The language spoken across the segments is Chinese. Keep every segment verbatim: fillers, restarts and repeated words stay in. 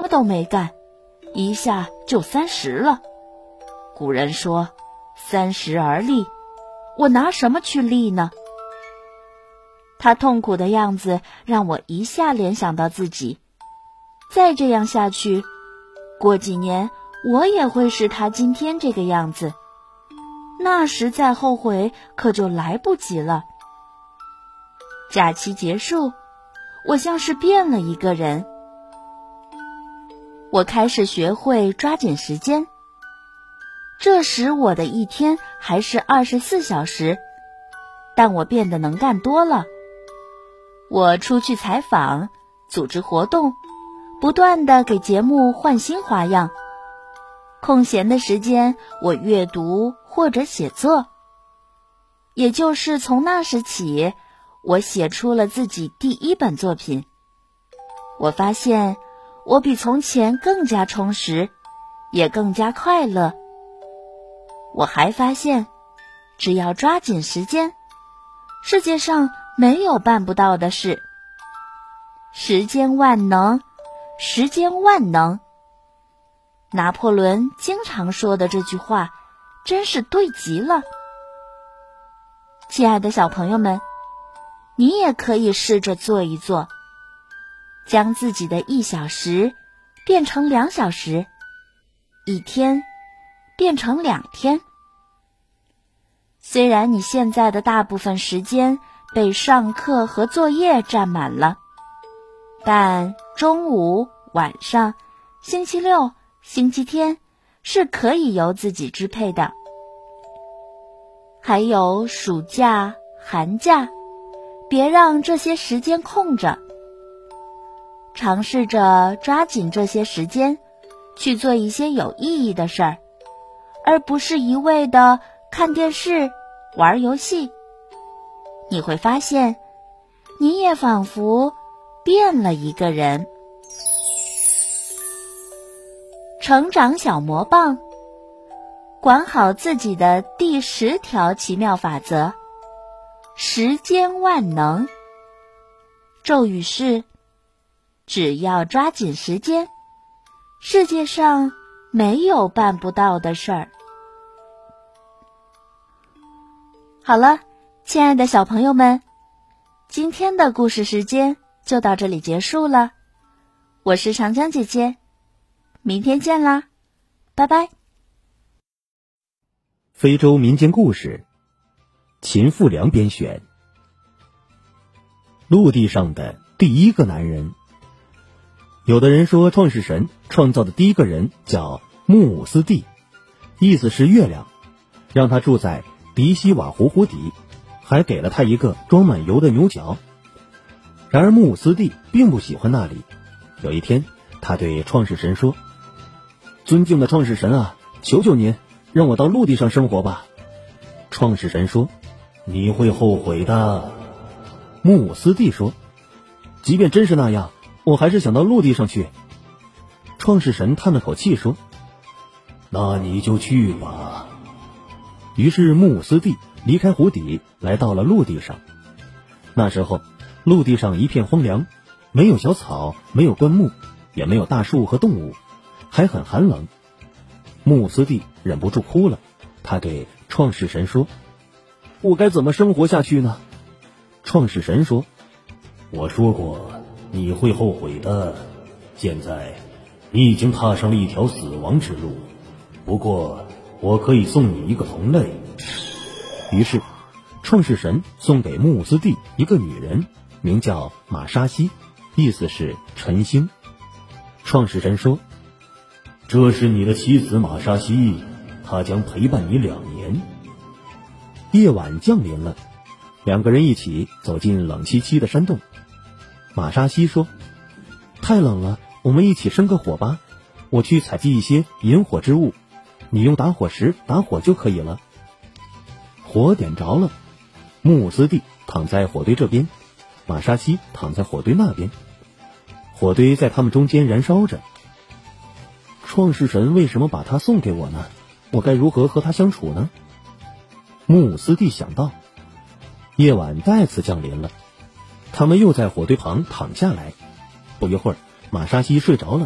么都没干，一下就三十了。古人说三十而立，我拿什么去立呢？他痛苦的样子让我一下联想到自己，再这样下去，过几年我也会是他今天这个样子，那时再后悔可就来不及了。假期结束，我像是变了一个人。我开始学会抓紧时间，这时我的一天还是二十四小时，但我变得能干多了。我出去采访，组织活动，不断地给节目换新花样。空闲的时间，我阅读或者写作。也就是从那时起，我写出了自己第一本作品。我发现我比从前更加充实，也更加快乐。我还发现，只要抓紧时间，世界上没有办不到的事。时间万能，时间万能。拿破仑经常说的这句话，真是对极了。亲爱的小朋友们，你也可以试着做一做，将自己的一小时变成两小时，一天变成两天。虽然你现在的大部分时间被上课和作业占满了，但中午、晚上、星期六、星期天是可以由自己支配的。还有暑假、寒假，别让这些时间空着。尝试着抓紧这些时间，去做一些有意义的事儿，而不是一味的看电视、玩游戏。你会发现，你也仿佛变了一个人。成长小魔棒，管好自己的第十条奇妙法则：时间万能。咒语是：只要抓紧时间，世界上没有办不到的事儿。好了，亲爱的小朋友们，今天的故事时间就到这里结束了。我是长江姐姐，明天见啦，拜拜。 非洲民间故事，秦富良编选。陆地上的第一个男人。有的人说，创世神创造的第一个人叫木姆斯蒂，意思是月亮，让他住在迪西瓦湖湖底，还给了他一个装满油的牛角。然而木姆斯蒂并不喜欢那里。有一天，他对创世神说：尊敬的创世神啊，求求您让我到陆地上生活吧。创世神说：你会后悔的。木姆斯蒂说：即便真是那样，我还是想到陆地上去。创世神叹了口气说：那你就去吧。于是木姆斯蒂离开湖底，来到了陆地上。那时候陆地上一片荒凉，没有小草，没有灌木，也没有大树和动物，还很寒冷。木姆斯蒂忍不住哭了，他对创世神说：我该怎么生活下去呢？创世神说：我说过你会后悔的，现在你已经踏上了一条死亡之路，不过我可以送你一个同类。于是创世神送给木姆斯蒂一个女人，名叫玛莎西，意思是晨星。创世神说：这是你的妻子玛莎西，她将陪伴你两年。夜晚降临了，两个人一起走进冷凄凄的山洞。玛莎西说：太冷了，我们一起生个火吧，我去采集一些引火之物，你用打火石打火就可以了。火点着了，木姆斯蒂躺在火堆这边，玛莎西躺在火堆那边，火堆在他们中间燃烧着。创世神为什么把他送给我呢？我该如何和他相处呢？木姆斯蒂想到。夜晚再次降临了，他们又在火堆旁躺下来。不一会儿，玛莎西睡着了，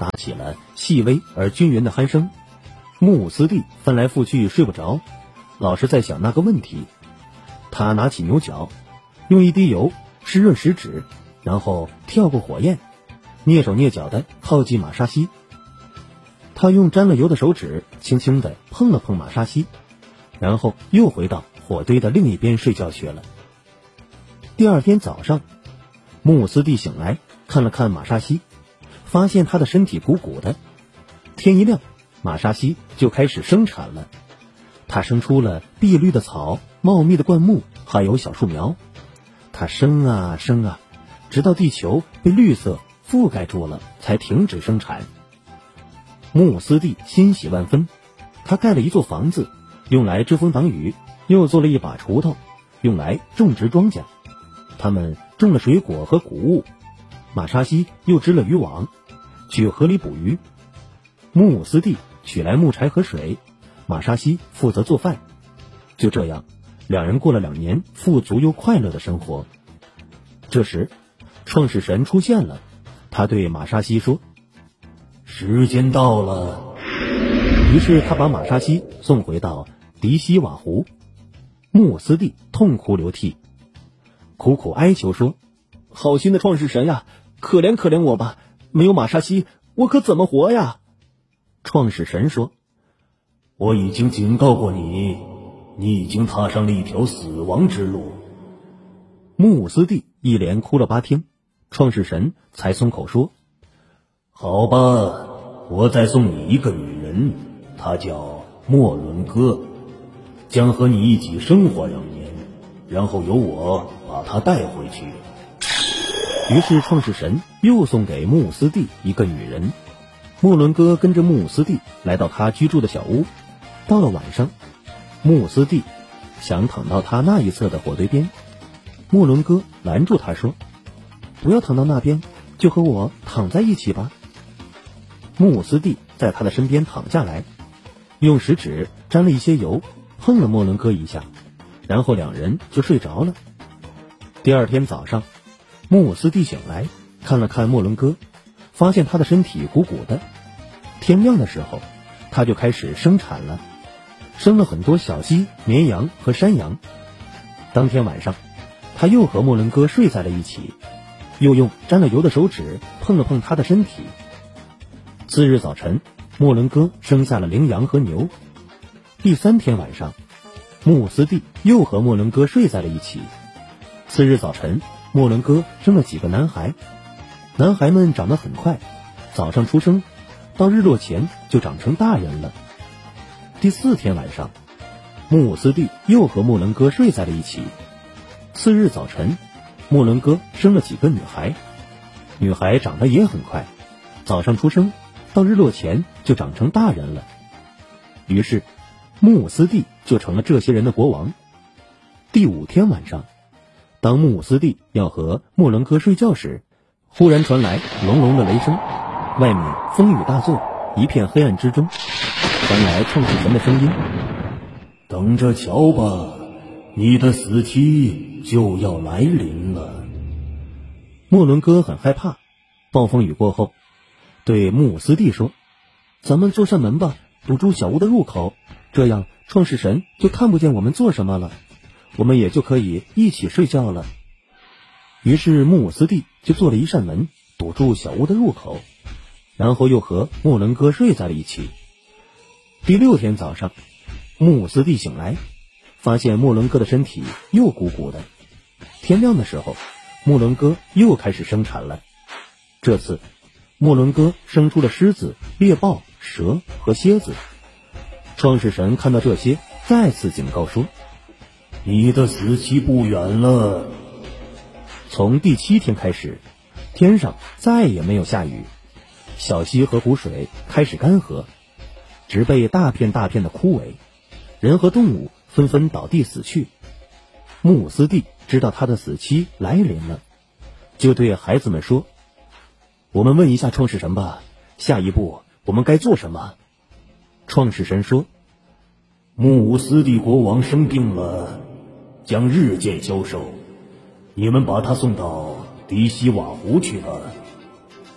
打起了细微而均匀的鼾声。木姆斯蒂翻来覆去睡不着，老是在想那个问题。他拿起牛角，用一滴油湿润食指，然后跳过火焰，蹑手蹑脚地靠近玛莎西。他用沾了油的手指轻轻地碰了碰玛莎西，然后又回到火堆的另一边睡觉去了。第二天早上，木姆斯蒂醒来，看了看玛莎西，发现她的身体鼓鼓的。天一亮，玛莎西就开始生产了。她生出了碧绿的草、茂密的灌木，还有小树苗。她生啊生啊，直到地球被绿色覆盖住了，才停止生产。木姆斯蒂欣喜万分，他盖了一座房子，用来遮风挡雨，又做了一把锄头，用来种植庄稼。他们种了水果和谷物，玛莎西又织了渔网，去河里捕鱼。木姆斯蒂取来木柴和水，玛莎西负责做饭。就这样，两人过了两年富足又快乐的生活。这时，创世神出现了，他对玛莎西说：“时间到了。”于是他把玛莎西送回到迪西瓦湖。木姆斯蒂痛哭流涕，苦苦哀求说：“好心的创世神呀，可怜可怜我吧！没有玛莎西，我可怎么活呀？”创世神说：“我已经警告过你，你已经踏上了一条死亡之路。”木姆斯蒂一连哭了八天，创世神才松口说：“好吧，我再送你一个女人，她叫莫伦哥，将和你一起生活两年，然后由我把她带回去。”于是创世神又送给木姆斯蒂一个女人。莫伦哥跟着木姆斯蒂来到他居住的小屋。到了晚上，木姆斯蒂想躺到他那一侧的火堆边，莫伦哥拦住他说：“不要躺到那边，就和我躺在一起吧。”木姆斯蒂在他的身边躺下来，用食指沾了一些油，碰了莫伦哥一下，然后两人就睡着了。第二天早上，木姆斯蒂醒来，看了看莫伦哥，发现他的身体鼓鼓的。天亮的时候，他就开始生产了，生了很多小鸡、绵羊和山羊。当天晚上，他又和莫伦哥睡在了一起，又用沾了油的手指碰了碰他的身体。次日早晨，莫伦哥生下了羚羊和牛。第三天晚上，木姆斯蒂又和莫伦哥睡在了一起。次日早晨，莫伦哥生了几个男孩，男孩们长得很快，早上出生，到日落前就长成大人了。第四天晚上，木姆斯蒂又和莫伦哥睡在了一起。次日早晨，莫伦哥生了几个女孩，女孩长得也很快，早上出生，到日落前就长成大人了。于是木姆斯蒂就成了这些人的国王。第五天晚上，当木姆斯蒂要和莫伦哥睡觉时，忽然传来隆隆的雷声，外面风雨大作，一片黑暗之中传来创世神的声音：“等着瞧吧，你的死期就要来临了。”莫伦哥很害怕，暴风雨过后对木姆斯蒂说：“咱们做扇门吧，堵住小屋的入口，这样创世神就看不见我们做什么了，我们也就可以一起睡觉了。”于是木姆斯蒂就做了一扇门，堵住小屋的入口，然后又和莫伦哥睡在了一起。第六天早上，木姆斯蒂醒来，发现莫伦哥的身体又鼓鼓的。天亮的时候，莫伦哥又开始生产了。这次莫伦哥生出了狮子、猎豹、蛇和蝎子。创世神看到这些，再次警告说：“你的死期不远了。”从第七天开始，天上再也没有下雨，小溪和湖水开始干涸，植被大片大片的枯萎，人和动物纷纷倒地死去。木姆斯蒂知道他的死期来临了，就对孩子们说：“我们问一下创世神吧，下一步我们该做什么？”创世神说：“木姆斯蒂国王生病了，将日渐消瘦，你们把他送到迪西瓦湖去吧。”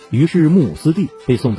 于是穆姆斯蒂被送到